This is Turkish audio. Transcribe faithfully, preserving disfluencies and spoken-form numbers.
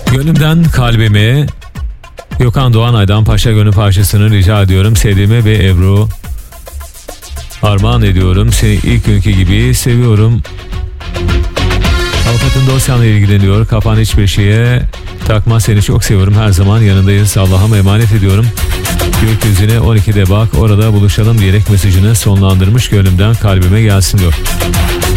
Gönlümden kalbime Gökhan Doğanay'dan Paşa Gönül parçasını rica ediyorum. Sevdiğime ve Ebru armağan ediyorum. Seni ilk günkü gibi seviyorum. Avukatın dosyanla ilgileniyor. Kafan hiçbir şeye takma, seni çok seviyorum. Her zaman yanındayız. Allah'a emanet ediyorum. Gökyüzüne on ikide bak, orada buluşalım diyerek mesajını sonlandırmış. Gönlümden kalbime gelsin diyor.